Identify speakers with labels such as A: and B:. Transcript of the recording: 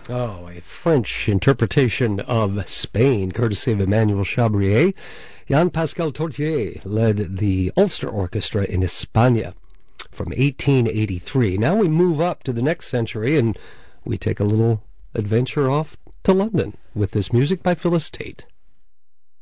A: Oh, a French interpretation of Spain, courtesy of Emmanuel Chabrier. Jean-Pascal Tortier led the Ulster Orchestra in España from 1883. Now we move up to the next century and we take a little adventure off to London with this music by Phyllis Tate.